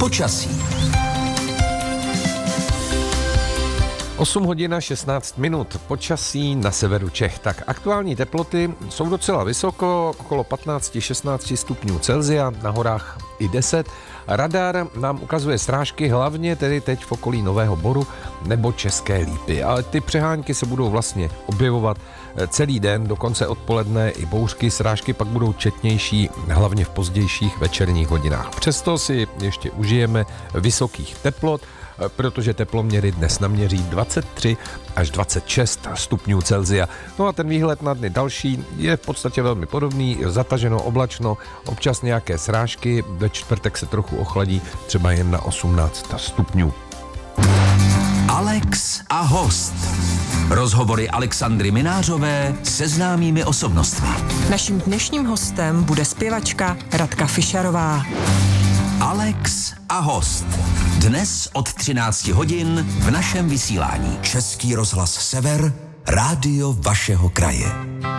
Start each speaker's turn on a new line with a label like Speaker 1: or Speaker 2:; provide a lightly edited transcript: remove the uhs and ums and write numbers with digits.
Speaker 1: Počasí.
Speaker 2: 8 hodin a 16 minut. Počasí na severu Čech. Tak aktuální teploty jsou docela vysoko, okolo 15-16 stupňů Celsia, na horách i 10. Radar nám ukazuje srážky hlavně tedy teď v okolí Nového Boru nebo České Lípy. Ale ty přehánky se budou vlastně objevovat celý den, dokonce odpoledne i bouřky. Srážky pak budou četnější, hlavně v pozdějších večerních hodinách. Přesto si ještě užijeme vysokých teplot, protože teploměry dnes naměří 23 až 26 stupňů Celsia. No a ten výhled na dny další je v podstatě velmi podobný, zataženo, oblačno, občas nějaké srážky, ve čtvrtek se trochu ochladí, třeba jen na 18 stupňů.
Speaker 1: Alex a host. Rozhovory Alexandry Minářové se známými osobnostmi.
Speaker 3: Naším dnešním hostem bude zpěvačka Radka Fišarová.
Speaker 1: Alex a host. Dnes od 13 hodin v našem vysílání. Český rozhlas Sever, rádio vašeho kraje.